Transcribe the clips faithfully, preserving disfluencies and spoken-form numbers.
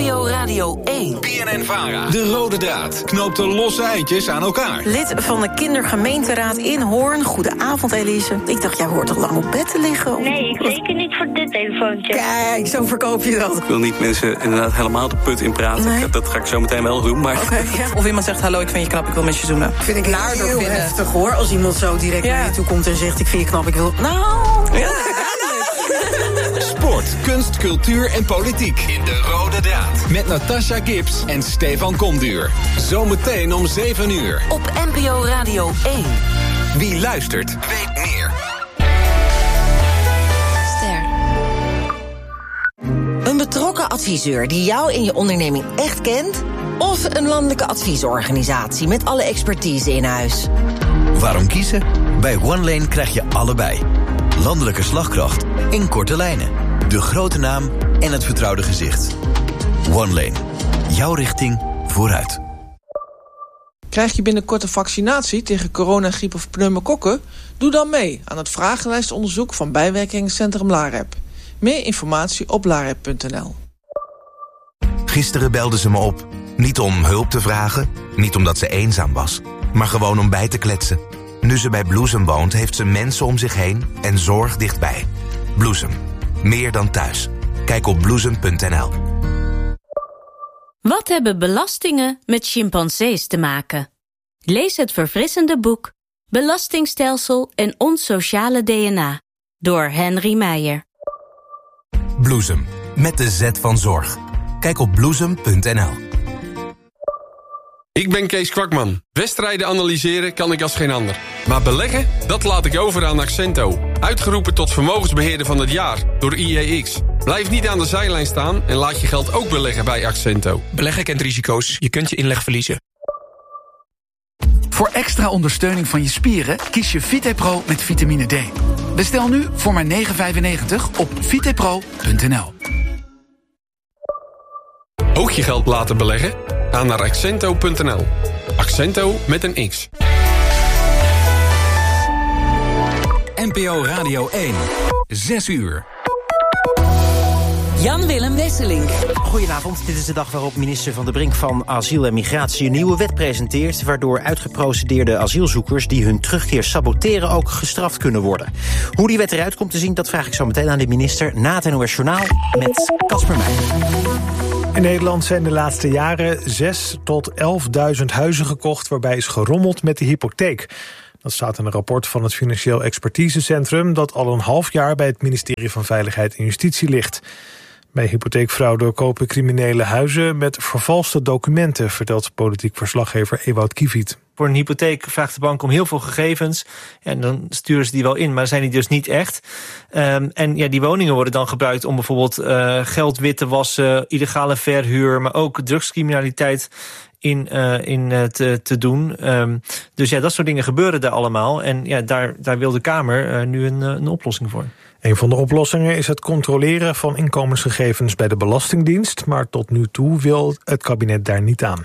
O Radio één. B N N-Vara. De rode draad knoopt de losse eitjes aan elkaar. Lid van de kindergemeenteraad in Hoorn. Goedenavond, Elise. Ik dacht, jij hoort toch lang op bed te liggen? Nee, ik zeker niet voor dit telefoontje. Kijk, zo verkoop je dat. Ik wil niet mensen inderdaad helemaal de put in praten. Nee. Dat ga ik zo meteen wel doen, maar... Okay, ja. Of iemand zegt, hallo, ik vind je knap, ik wil met je zoenen. Vind ik Naarder heel vinden. Heftig, hoor. Als iemand zo direct ja. naar je toe komt en zegt, ik vind je knap, ik wil... Nou... Ja. Sport, kunst, cultuur en politiek in de rode draad. Met Natasha Gibbs en Stefan Komduur. Zometeen om zeven uur. Op N P O Radio één. Wie luistert, weet meer. Ster. Een betrokken adviseur die jou en je onderneming echt kent... of een landelijke adviesorganisatie met alle expertise in huis. Waarom kiezen? Bij OneLane krijg je allebei. Landelijke slagkracht en korte lijnen. De grote naam en het vertrouwde gezicht. OneLane. Jouw richting vooruit. Krijg je binnenkort een vaccinatie tegen corona, griep of pneumokokken? Doe dan mee aan het vragenlijstonderzoek van bijwerkingencentrum LAREP. Meer informatie op larep punt n l. Gisteren belde ze me op. Niet om hulp te vragen, niet omdat ze eenzaam was, maar gewoon om bij te kletsen. Nu ze bij Bloesem woont, heeft ze mensen om zich heen en zorg dichtbij. Bloesem. Meer dan thuis. Kijk op bloesem punt n l. Wat hebben belastingen met chimpansees te maken? Lees het verfrissende boek Belastingstelsel en ons sociale D N A door Henry Meijer. Bloesem. Met de Z van zorg. Kijk op bloesem punt n l. Ik ben Kees Kwakman. Wedstrijden analyseren kan ik als geen ander. Maar beleggen, dat laat ik over aan Accento. Uitgeroepen tot vermogensbeheerder van het jaar door I E X. Blijf niet aan de zijlijn staan en laat je geld ook beleggen bij Accento. Beleggen kent risico's. Je kunt je inleg verliezen. Voor extra ondersteuning van je spieren kies je VitePro met vitamine D. Bestel nu voor maar negen vijfennegentig op vitepro punt n l. Ook je geld laten beleggen? Ga naar accento punt n l. Accento met een X. N P O Radio één. Zes uur. Jan-Willem Wesseling. Goedenavond, dit is de dag waarop minister Van der Brink van Asiel en Migratie een nieuwe wet presenteert, waardoor uitgeprocedeerde asielzoekers die hun terugkeer saboteren ook gestraft kunnen worden. Hoe die wet eruit komt te zien, dat vraag ik zo meteen aan de minister na het N O S Journaal met Casper Meijer. In Nederland zijn de laatste jaren zes tot elfduizend huizen gekocht waarbij is gerommeld met de hypotheek. Dat staat in een rapport van het Financieel Expertisecentrum dat al een half jaar bij het ministerie van Veiligheid en Justitie ligt. Bij hypotheekfraude kopen criminelen huizen met vervalste documenten, vertelt politiek verslaggever Ewout Kieviet. Voor een hypotheek vraagt de bank om heel veel gegevens. En dan sturen ze die wel in, maar zijn die dus niet echt. Um, en ja, die woningen worden dan gebruikt om bijvoorbeeld uh, geld wit te wassen, illegale verhuur, maar ook drugscriminaliteit in, uh, in uh, te, te doen. Um, dus ja, dat soort dingen gebeuren daar allemaal. En ja, daar, daar wil de Kamer uh, nu een, een oplossing voor. Een van de oplossingen is het controleren van inkomensgegevens bij de Belastingdienst, maar tot nu toe wil het kabinet daar niet aan.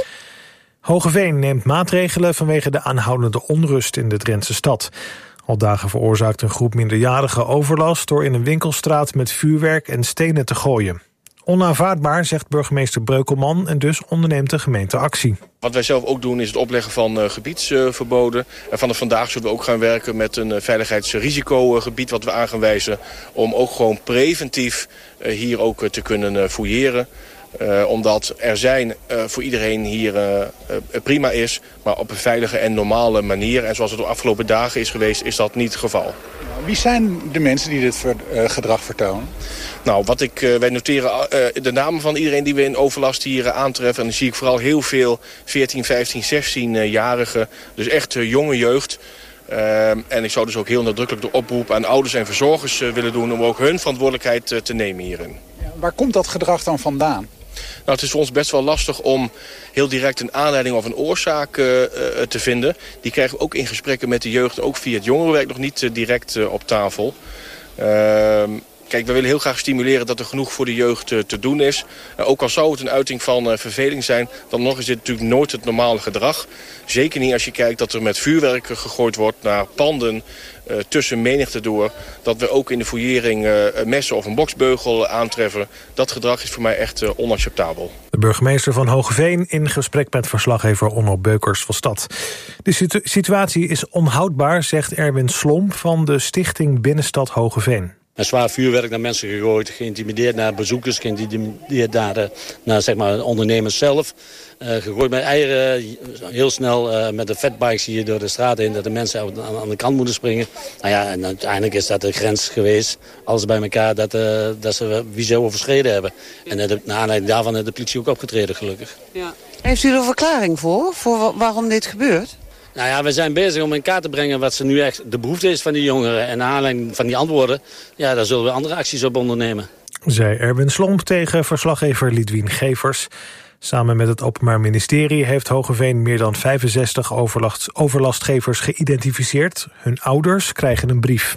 Hoogeveen neemt maatregelen vanwege de aanhoudende onrust in de Drentse stad. Al dagen veroorzaakt een groep minderjarigen overlast door in een winkelstraat met vuurwerk en stenen te gooien. Onaanvaardbaar, zegt burgemeester Breukelman, en dus onderneemt de gemeente actie. Wat wij zelf ook doen is het opleggen van uh, gebiedsverboden. En vanaf vandaag zullen we ook gaan werken met een uh, veiligheidsrisicogebied wat we aan gaan wijzen, om ook gewoon preventief uh, hier ook uh, te kunnen uh, fouilleren. Uh, omdat er zijn uh, voor iedereen hier uh, uh, prima is, maar op een veilige en normale manier. En zoals het de afgelopen dagen is geweest, is dat niet het geval. Wie zijn de mensen die dit ver, uh, gedrag vertonen? Nou, wat ik, uh, wij noteren uh, de namen van iedereen die we in overlast hier uh, aantreffen. En dan zie ik vooral heel veel veertien, vijftien, zestien-jarigen. Dus echt uh, jonge jeugd. Uh, en ik zou dus ook heel nadrukkelijk de oproep aan ouders en verzorgers uh, willen doen om ook hun verantwoordelijkheid uh, te nemen hierin. Ja, waar komt dat gedrag dan vandaan? Nou, het is voor ons best wel lastig om heel direct een aanleiding of een oorzaak uh, te vinden. Die krijgen we ook in gesprekken met de jeugd, ook via het jongerenwerk, nog niet uh, direct uh, op tafel. Uh, Kijk, we willen heel graag stimuleren dat er genoeg voor de jeugd uh, te doen is. Uh, ook al zou het een uiting van uh, verveling zijn, dan nog is dit natuurlijk nooit het normale gedrag. Zeker niet als je kijkt dat er met vuurwerk gegooid wordt naar panden uh, tussen menigte door. Dat we ook in de fouillering uh, messen of een boksbeugel aantreffen. Dat gedrag is voor mij echt uh, onacceptabel. De burgemeester van Hoogeveen in gesprek met verslaggever Onno Beukers van Stad. De situ- situatie is onhoudbaar, zegt Erwin Slomp van de stichting Binnenstad Hoogeveen. En zwaar vuurwerk naar mensen gegooid, geïntimideerd naar bezoekers, geïntimideerd naar, de, naar zeg maar, ondernemers zelf. Uh, gegooid met eieren, heel snel uh, met de fatbikes hier door de straat heen, dat de mensen aan, aan de kant moeten springen. Nou ja, en uiteindelijk is dat de grens geweest, alles bij elkaar, dat, uh, dat ze wie ze overschreden hebben. En uh, de, naar aanleiding daarvan is de politie ook opgetreden, gelukkig. Ja. Heeft u er een verklaring voor, voor waarom dit gebeurt? Nou ja, we zijn bezig om in kaart te brengen wat ze nu echt de behoefte is van die jongeren. En naar aanleiding van die antwoorden, ja, daar zullen we andere acties op ondernemen. Zei Erwin Slomp tegen verslaggever Lidwien Gevers. Samen met het Openbaar Ministerie heeft Hoogeveen meer dan vijfenzestig overlast, overlastgevers geïdentificeerd. Hun ouders krijgen een brief.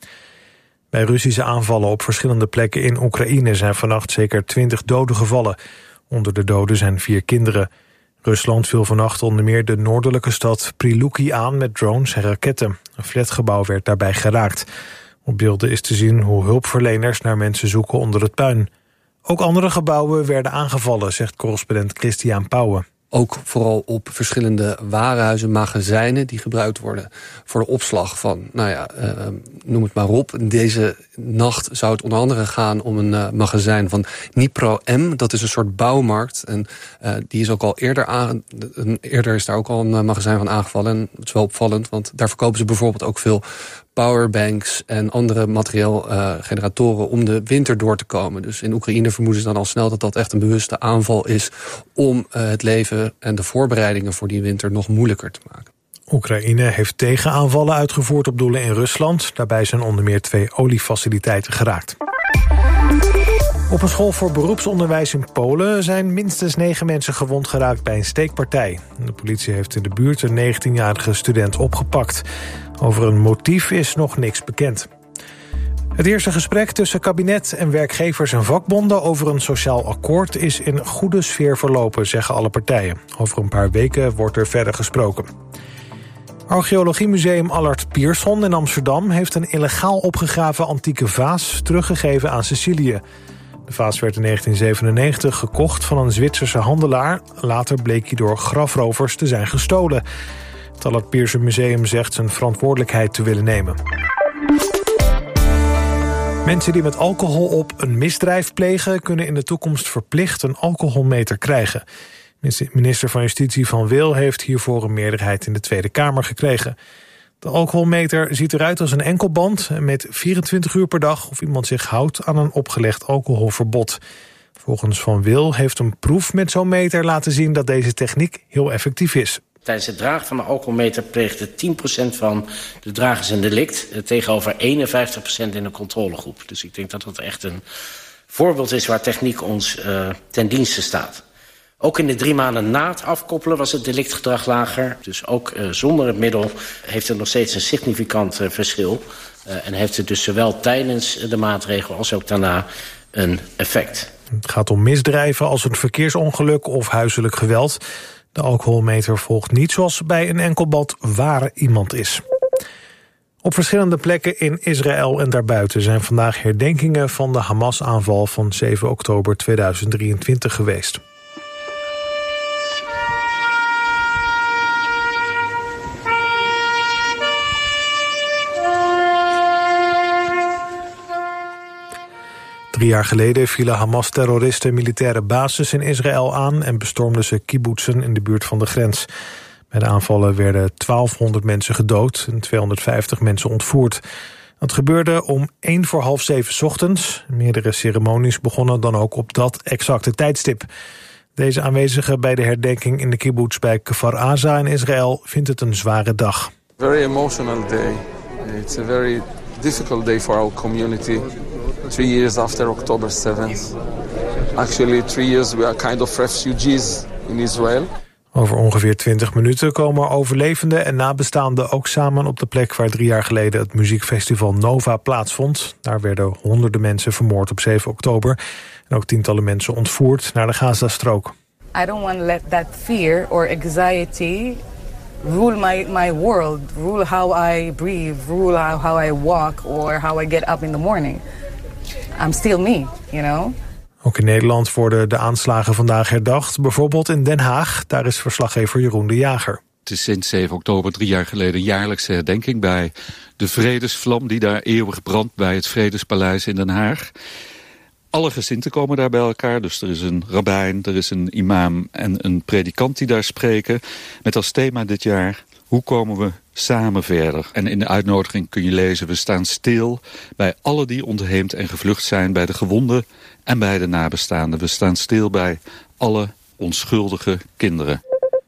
Bij Russische aanvallen op verschillende plekken in Oekraïne zijn vannacht zeker twintig doden gevallen. Onder de doden zijn vier kinderen. Rusland viel vannacht onder meer de noordelijke stad Priluki aan met drones en raketten. Een flatgebouw werd daarbij geraakt. Op beelden is te zien hoe hulpverleners naar mensen zoeken onder het puin. Ook andere gebouwen werden aangevallen, zegt correspondent Christian Pauwen. Ook vooral op verschillende warenhuizen, magazijnen die gebruikt worden voor de opslag van, nou ja, uh, noem het maar op. Deze nacht zou het onder andere gaan om een uh, magazijn van Dnipro M. Dat is een soort bouwmarkt en uh, die is ook al eerder aan, eerder is daar ook al een uh, magazijn van aangevallen. En het is wel opvallend, want daar verkopen ze bijvoorbeeld ook veel powerbanks en andere materieel uh, generatoren om de winter door te komen. Dus in Oekraïne vermoeden ze dan al snel dat dat echt een bewuste aanval is om uh, het leven en de voorbereidingen voor die winter nog moeilijker te maken. Oekraïne heeft tegenaanvallen uitgevoerd op doelen in Rusland. Daarbij zijn onder meer twee oliefaciliteiten geraakt. Op een school voor beroepsonderwijs in Polen zijn minstens negen mensen gewond geraakt bij een steekpartij. De politie heeft in de buurt een negentienjarige student opgepakt. Over een motief is nog niks bekend. Het eerste gesprek tussen kabinet en werkgevers en vakbonden over een sociaal akkoord is in goede sfeer verlopen, zeggen alle partijen. Over een paar weken wordt er verder gesproken. Archeologiemuseum Allard Pierson in Amsterdam heeft een illegaal opgegraven antieke vaas teruggegeven aan Sicilië. De vaas werd in negentien zevenennegentig gekocht van een Zwitserse handelaar. Later bleek hij door grafrovers te zijn gestolen. Het Allard Pierson Museum zegt zijn verantwoordelijkheid te willen nemen. Mensen die met alcohol op een misdrijf plegen kunnen in de toekomst verplicht een alcoholmeter krijgen. Minister van Justitie Van Wil heeft hiervoor een meerderheid in de Tweede Kamer gekregen. De alcoholmeter ziet eruit als een enkelband en met vierentwintig uur per dag of iemand zich houdt aan een opgelegd alcoholverbod. Volgens Van Wil heeft een proef met zo'n meter laten zien dat deze techniek heel effectief is. Tijdens het dragen van de alcoholmeter pleegde tien procent van de dragers een delict, tegenover eenenvijftig procent in de controlegroep. Dus ik denk dat dat echt een voorbeeld is waar techniek ons uh, ten dienste staat. Ook in de drie maanden na het afkoppelen was het delictgedrag lager. Dus ook uh, zonder het middel heeft het nog steeds een significant uh, verschil. Uh, en heeft het dus zowel tijdens de maatregel als ook daarna een effect. Het gaat om misdrijven als een verkeersongeluk of huiselijk geweld. De alcoholmeter volgt niet zoals bij een enkelband waar iemand is. Op verschillende plekken in Israël en daarbuiten zijn vandaag herdenkingen van de Hamas-aanval van zeven oktober tweeduizend drieëntwintig geweest. Drie jaar geleden vielen Hamas-terroristen militaire bases in Israël aan en bestormden ze kibbutzen in de buurt van de grens. Bij de aanvallen werden twaalfhonderd mensen gedood en tweehonderdvijftig mensen ontvoerd. Dat gebeurde om één voor half zeven 's ochtends. Meerdere ceremonies begonnen dan ook op dat exacte tijdstip. Deze aanwezigen bij de herdenking in de kibbutz bij Kfar Aza in Israël vindt het een zware dag. Very emotional day. It's a very difficult day for our community. Three years after October seventh. Actually, three years we are kind of refugees in Israel. Over ongeveer twintig minuten komen overlevenden en nabestaanden ook samen op de plek waar drie jaar geleden het muziekfestival Nova plaatsvond. Daar werden honderden mensen vermoord op zeven oktober en ook tientallen mensen ontvoerd naar de Gazastrook. I don't want to let that fear or anxiety rule my, my world, rule how I breathe, rule how, how I walk or how I get up in the morning. I'm still me, you know. Ook in Nederland worden de aanslagen vandaag herdacht. Bijvoorbeeld in Den Haag. Daar is verslaggever Jeroen de Jager. Het is sinds zeven oktober drie jaar geleden jaarlijkse herdenking bij de vredesvlam die daar eeuwig brandt bij het Vredespaleis in Den Haag. Alle gezinten komen daar bij elkaar. Dus er is een rabbijn, er is een imam en een predikant die daar spreken. Met als thema dit jaar: hoe komen we samen verder? En in de uitnodiging kun je lezen: we staan stil bij alle die ontheemd en gevlucht zijn, bij de gewonden en bij de nabestaanden. We staan stil bij alle onschuldige kinderen.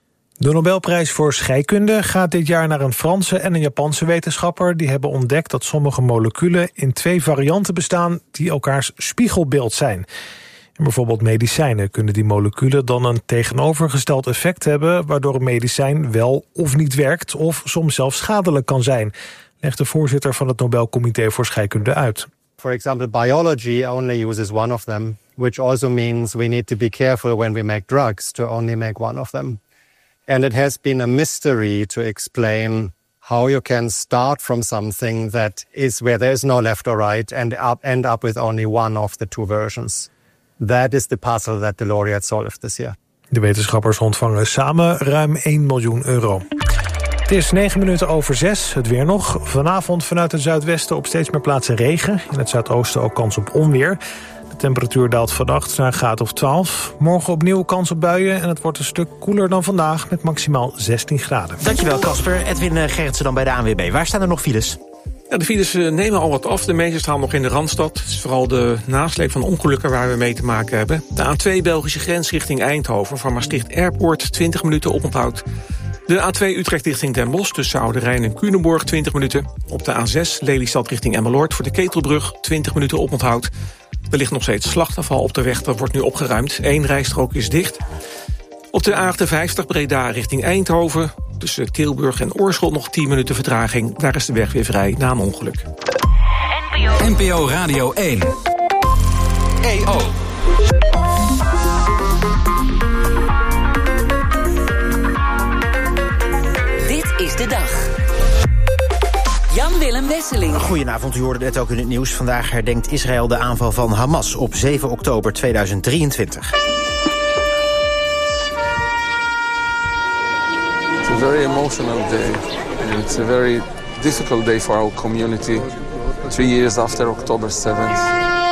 De Nobelprijs voor scheikunde gaat dit jaar naar een Franse en een Japanse wetenschapper. Die hebben ontdekt dat sommige moleculen in twee varianten bestaan die elkaars spiegelbeeld zijn. In bijvoorbeeld medicijnen kunnen die moleculen dan een tegenovergesteld effect hebben, waardoor een medicijn wel of niet werkt of soms zelfs schadelijk kan zijn, legt de voorzitter van het Nobelcomité voor scheikunde uit. For example, biology only uses one of them, which also means we need to be careful when we make drugs to only make one of them. And it has been a mystery to explain how you can start from something that is where there is no left or right and up, end up with only one of the two versions. That is the puzzle that the laureate solved this year. De wetenschappers ontvangen samen ruim één miljoen euro. Het is negen minuten over zes, het weer nog. Vanavond vanuit het zuidwesten op steeds meer plaatsen regen. In het zuidoosten ook kans op onweer. De temperatuur daalt vannacht naar een graad of twaalf. Morgen opnieuw kans op buien en het wordt een stuk koeler dan vandaag met maximaal zestien graden. Dankjewel Casper. Edwin Gerritsen dan bij de A N W B. Waar staan er nog files? Ja, de files nemen al wat af. De meeste staan nog in de Randstad. Het is vooral de nasleep van ongelukken waar we mee te maken hebben. De A twee Belgische grens richting Eindhoven. Van Maastricht Airport twintig minuten oponthoud. De A twee Utrecht richting Den Bosch tussen Oude Rijn en Culemborg twintig minuten. Op de A zes Lelystad richting Emmeloord voor de Ketelbrug twintig minuten oponthoud. Er ligt nog steeds slachtafval op de weg, dat wordt nu opgeruimd. Eén rijstrook is dicht. Op de A achtenvijftig Breda richting Eindhoven. Tussen Tilburg en Oorschot nog tien minuten vertraging. Daar is de weg weer vrij na een ongeluk. N P O Radio één. E O. Dit is de dag. Jan-Willem Wesseling. Goedenavond, u hoorde het ook in het nieuws. Vandaag herdenkt Israël de aanval van Hamas op zeven oktober tweeduizend drieëntwintig. It's a very emotional day. It's a very difficult day for our community. Three years after October seventh.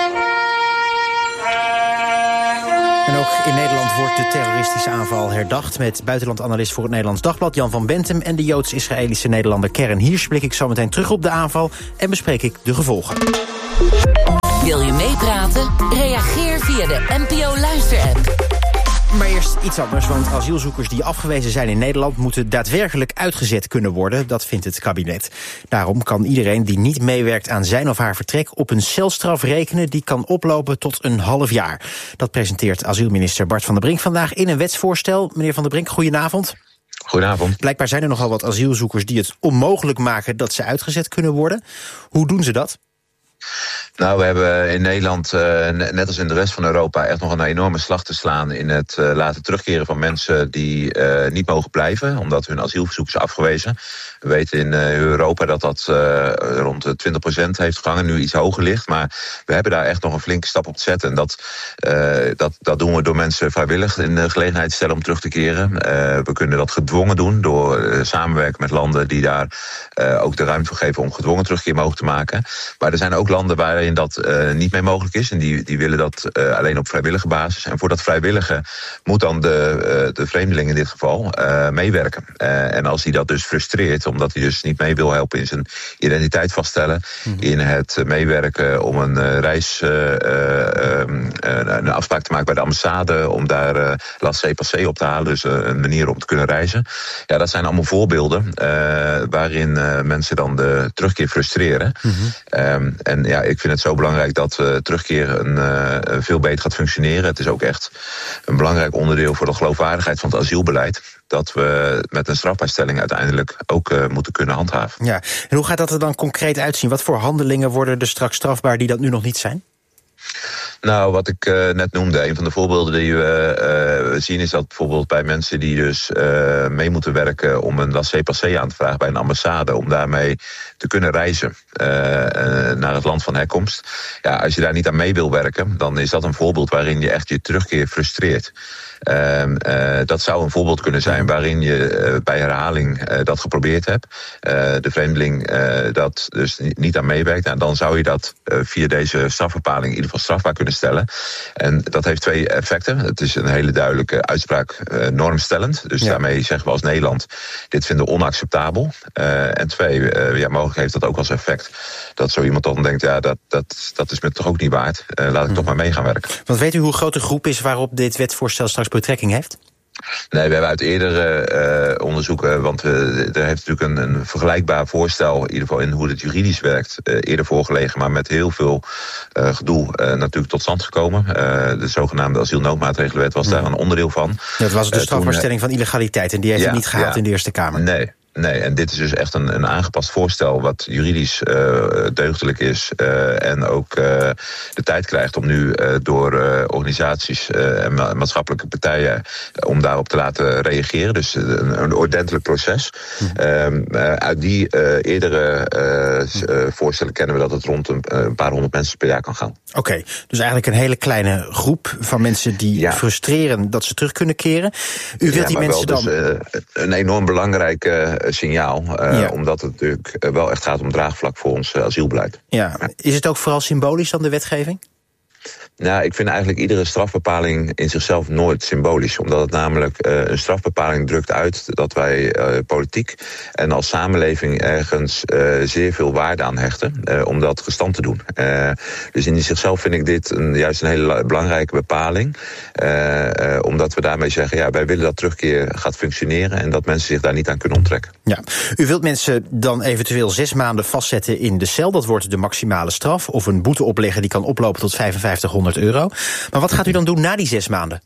En ook in Nederland wordt de terroristische aanval herdacht. Met buitenlandanalist voor het Nederlands Dagblad Jan van Bentem en de Joods-Israëlische Nederlander Keren Hirsch blik ik zo meteen terug op de aanval en bespreek ik de gevolgen. Wil je meepraten? Reageer via de N P O-luister-app. Maar eerst iets anders, want asielzoekers die afgewezen zijn in Nederland moeten daadwerkelijk uitgezet kunnen worden. Dat vindt het kabinet. Daarom kan iedereen die niet meewerkt aan zijn of haar vertrek op een celstraf rekenen die kan oplopen tot een half jaar. Dat presenteert asielminister Bart van der Brink vandaag in een wetsvoorstel. Meneer Van der Brink, goedenavond. Goedenavond. Blijkbaar zijn er nogal wat asielzoekers die het onmogelijk maken dat ze uitgezet kunnen worden. Hoe doen ze dat? Nou, we hebben in Nederland, uh, net als in de rest van Europa, echt nog een enorme slag te slaan in het uh, laten terugkeren van mensen die uh, niet mogen blijven, omdat hun asielverzoek is afgewezen. We weten in uh, Europa dat dat uh, rond de twintig procent heeft gehangen, nu iets hoger ligt. Maar we hebben daar echt nog een flinke stap op te zetten. En dat, uh, dat, dat doen we door mensen vrijwillig in de gelegenheid te stellen om terug te keren. Uh, we kunnen dat gedwongen doen door uh, samenwerken met landen die daar uh, ook de ruimte voor geven om gedwongen terugkeer mogelijk te maken. Maar er zijn ook landen waarin dat uh, niet meer mogelijk is. En die, die willen dat uh, alleen op vrijwillige basis. En voor dat vrijwillige moet dan de, uh, de vreemdeling in dit geval uh, meewerken. Uh, en als hij dat dus frustreert, omdat hij dus niet mee wil helpen in zijn identiteit vaststellen, mm-hmm. in het meewerken om een uh, reis, uh, uh, um, uh, een afspraak te maken bij de ambassade, om daar uh, laissez-passer op te halen, dus uh, een manier om te kunnen reizen. Ja, dat zijn allemaal voorbeelden uh, waarin uh, mensen dan de terugkeer frustreren. Mm-hmm. Um, en En ja, ik vind het zo belangrijk dat uh, terugkeer een, uh, veel beter gaat functioneren. Het is ook echt een belangrijk onderdeel voor de geloofwaardigheid van het asielbeleid, dat we met een strafbaarstelling uiteindelijk ook uh, moeten kunnen handhaven. Ja. En hoe gaat dat er dan concreet uitzien? Wat voor handelingen worden er straks strafbaar die dat nu nog niet zijn? Nou, wat ik uh, net noemde, een van de voorbeelden die we uh, zien is dat bijvoorbeeld bij mensen die dus uh, mee moeten werken om een laissez-passer aan te vragen bij een ambassade, om daarmee te kunnen reizen uh, uh, naar het land van herkomst. Ja, als je daar niet aan mee wil werken, dan is dat een voorbeeld waarin je echt je terugkeer frustreert. Uh, uh, dat zou een voorbeeld kunnen zijn waarin je uh, bij herhaling uh, dat geprobeerd hebt. Uh, de vreemdeling uh, dat dus niet aan meewerkt. Nou, dan zou je dat uh, via deze strafbepaling in ieder geval strafbaar kunnen stellen. En dat heeft twee effecten. Het is een hele duidelijke uitspraak, uh, normstellend. Dus ja. daarmee zeggen we als Nederland, dit vinden we onacceptabel. Uh, en twee, uh, ja, mogelijk heeft dat ook als effect dat zo iemand dan denkt, ja, dat, dat, dat is me toch ook niet waard. Uh, laat ik hmm. toch maar mee gaan werken. Want weet u hoe groot de groep is waarop dit wetsvoorstel straks betrekking heeft? Nee, we hebben uit eerdere uh, onderzoeken, want uh, er heeft natuurlijk een, een vergelijkbaar voorstel, in ieder geval in hoe het juridisch werkt, uh, eerder voorgelegen, maar met heel veel uh, gedoe uh, natuurlijk tot stand gekomen. Uh, de zogenaamde asielnoodmaatregelenwet was mm. daar een onderdeel van. Ja, dat was de strafbaarstelling uh, van illegaliteit en die heeft ja, het niet gehaald ja, in de Eerste Kamer. Nee. Nee, en dit is dus echt een, een aangepast voorstel wat juridisch uh, deugdelijk is uh, en ook uh, de tijd krijgt om nu uh, door uh, organisaties uh, en ma- maatschappelijke partijen uh, om daarop te laten reageren. Dus een, een ordentelijk proces. Mm-hmm. Uh, uit die uh, eerdere uh, uh, voorstellen kennen we dat het rond een, een paar honderd mensen per jaar kan gaan. Oké, okay, dus eigenlijk een hele kleine groep van mensen die ja. frustreren dat ze terug kunnen keren. U wilt ja, die mensen wel, dan... Dus, uh, een enorm belangrijke signaal, uh, ja. omdat het natuurlijk uh, wel echt gaat om draagvlak voor ons uh, asielbeleid. Ja. Ja. Is het ook vooral symbolisch dan, de wetgeving? Nou, ik vind eigenlijk iedere strafbepaling in zichzelf nooit symbolisch. Omdat het namelijk uh, een strafbepaling drukt uit dat wij uh, politiek en als samenleving ergens uh, zeer veel waarde aan hechten. Uh, om dat gestand te doen. Uh, dus in zichzelf vind ik dit een, juist een hele belangrijke bepaling. Uh, uh, omdat we daarmee zeggen, ja, wij willen dat terugkeer gaat functioneren en dat mensen zich daar niet aan kunnen onttrekken. Ja. U wilt mensen dan eventueel zes maanden vastzetten in de cel. Dat wordt de maximale straf. Of een boete opleggen die kan oplopen tot vijfenvijftighonderd euro. Maar wat gaat u dan doen na die zes maanden?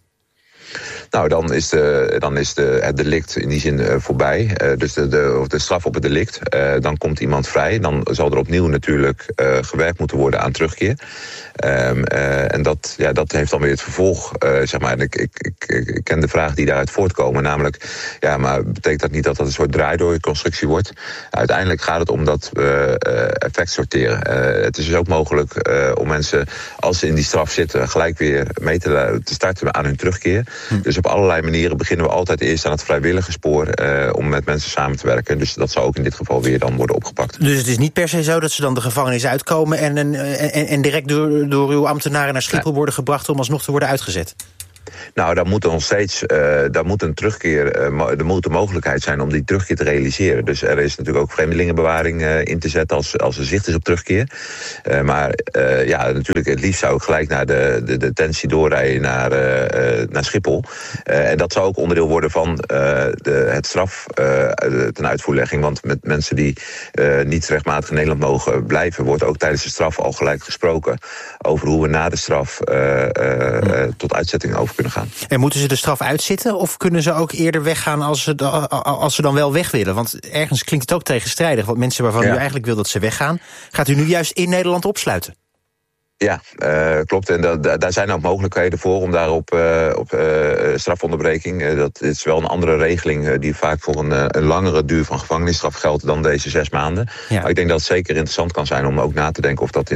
Nou, dan is, de, dan is de, het delict in die zin uh, voorbij. Uh, dus de, de, de straf op het delict. Uh, dan komt iemand vrij. Dan zal er opnieuw natuurlijk uh, gewerkt moeten worden aan terugkeer. Um, uh, en dat, ja, dat heeft dan weer het vervolg. Uh, zeg maar. En ik, ik, ik, ik ken de vragen die daaruit voortkomen. Namelijk, ja, maar betekent dat niet dat dat een soort draaidoorconstructie wordt? Uiteindelijk gaat het om dat we uh, effect sorteren. Uh, het is dus ook mogelijk uh, om mensen, als ze in die straf zitten, gelijk weer mee te, te starten aan hun terugkeer. Hm. Dus op allerlei manieren beginnen we altijd eerst aan het vrijwillige spoor uh, om met mensen samen te werken. Dus dat zal ook in dit geval weer dan worden opgepakt. Dus het is niet per se zo dat ze dan de gevangenis uitkomen en, en, en, en direct door, door uw ambtenaren naar Schiphol ja. worden gebracht om alsnog te worden uitgezet? Nou, daar moet nog steeds, uh, daar moet een terugkeer, uh, er moet de mogelijkheid zijn om die terugkeer te realiseren. Dus er is natuurlijk ook vreemdelingenbewaring uh, in te zetten als, als er zicht is op terugkeer. Uh, maar uh, ja, natuurlijk het liefst zou ik gelijk naar de, de detentie doorrijden naar, uh, naar Schiphol. Uh, en dat zou ook onderdeel worden van uh, de, het straf uh, ten uitvoerlegging. Want met mensen die uh, niet rechtmatig in Nederland mogen blijven, wordt ook tijdens de straf al gelijk gesproken over hoe we na de straf uh, uh, uh, tot uitzetting over kunnen gaan. En moeten ze de straf uitzitten of kunnen ze ook eerder weggaan als ze, als ze dan wel weg willen? Want ergens klinkt het ook tegenstrijdig. Want mensen waarvan ja. u eigenlijk wil dat ze weggaan, gaat u nu juist in Nederland opsluiten? Ja, uh, klopt. En da- da- daar zijn ook mogelijkheden voor om daarop uh, op uh, strafonderbreking. Uh, dat is wel een andere regeling uh, die vaak voor een, uh, een langere duur van gevangenisstraf geldt dan deze zes maanden. Ja. Maar ik denk dat het zeker interessant kan zijn om ook na te denken of dat in